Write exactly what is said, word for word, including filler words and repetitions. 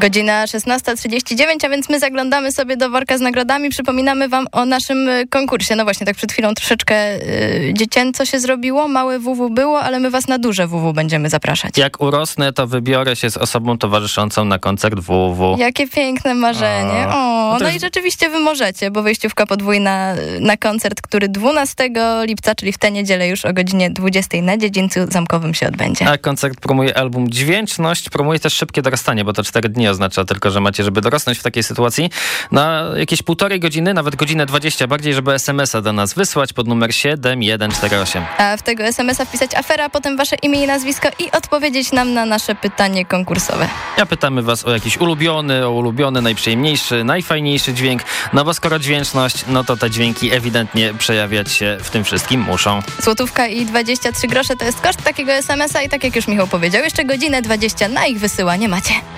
Godzina szesnasta trzydzieści dziewięć, a więc my zaglądamy sobie do worka z nagrodami. Przypominamy wam o naszym konkursie. No właśnie, tak przed chwilą troszeczkę y, dziecięco się zrobiło, małe W W było, ale my was na duże W W będziemy zapraszać. Jak urosnę, to wybiorę się z osobą towarzyszącą na koncert W W. Jakie piękne marzenie. O, no no jest... i rzeczywiście wy możecie, bo wyjściówka podwójna na koncert, który dwunastego lipca, czyli w tę niedzielę już o godzinie dwudziestej na Dziedzińcu Zamkowym się odbędzie. A koncert promuje album Dźwięczność, promuje też szybkie dorastanie, bo to cztery dni oznacza tylko, że macie, żeby dorosnąć w takiej sytuacji, na jakieś półtorej godziny, nawet godzinę dwadzieścia bardziej, żeby es em es a do nas wysłać pod numer siedem jeden cztery osiem. A w tego es em es a wpisać afera, potem wasze imię i nazwisko i odpowiedzieć nam na nasze pytanie konkursowe. Ja pytamy was o jakiś ulubiony, o ulubiony, najprzyjemniejszy, najfajniejszy dźwięk, no bo skoro dźwięczność, no to te dźwięki ewidentnie przejawiać się w tym wszystkim muszą. Złotówka i dwadzieścia trzy grosze to jest koszt takiego es em es a i tak jak już Michał powiedział, jeszcze godzinę dwadzieścia na ich wysyłanie macie.